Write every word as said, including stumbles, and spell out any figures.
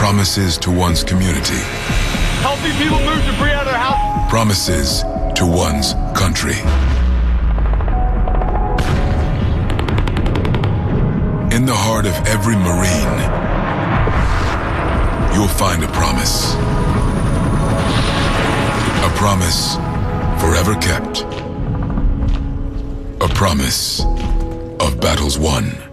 Promises to one's community. Helping people move debris out of their house. Promises to one's country. In the heart of every Marine, you'll find a promise. A promise forever kept. A promise of battles won.